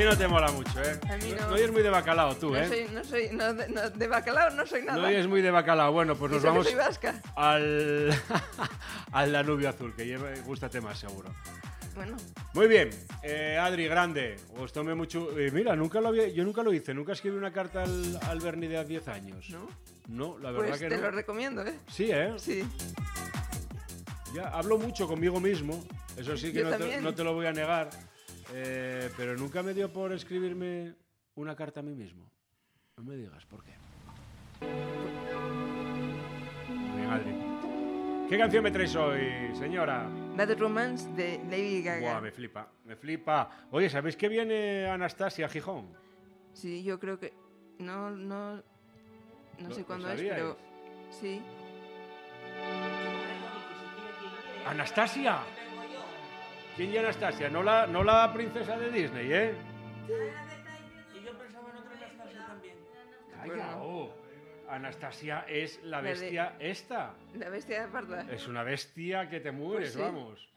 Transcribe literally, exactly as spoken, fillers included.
no te mola mucho, ¿eh? A mí no. No, no eres muy de bacalao tú, No ¿eh? soy, no soy, no, de, no, de bacalao no soy nada. No eres muy de bacalao. Bueno, pues nos Eso que vamos soy vasca. al, al Danubio Azul, que lleva, gústate más, seguro. Bueno, Muy bien, eh, Adri, grande. Gustóme mucho. Eh, mira, nunca lo había, yo nunca lo hice. Nunca escribí una carta al, al Berni de hace diez años. ¿no? No, la verdad Pues que te no. lo recomiendo, ¿eh? Sí, ¿eh? Sí. Ya, hablo mucho conmigo mismo. Eso sí que Yo no te, también. no te lo voy a negar. Eh, pero nunca me dio por escribirme una carta a mí mismo. No me digas por qué. Muy bien, Adri. ¿Qué canción me traes hoy, señora? Bad Romance de Lady Gaga. Buah, me flipa, me flipa. Oye, ¿sabéis que viene Anastasia a Gijón? Sí, yo creo que... No, no... No ¿Lo- sé lo cuándo es, sabíais? pero... Sí. ¡Anastasia! ¿Quién ya Anastasia? No la, no la princesa de Disney, ¿eh? Y yo pensaba en otra Anastasia también. Calla, oh. Anastasia es la La de- bestia esta. La bestia de parda. Es una bestia que te mueres, Pues sí. vamos.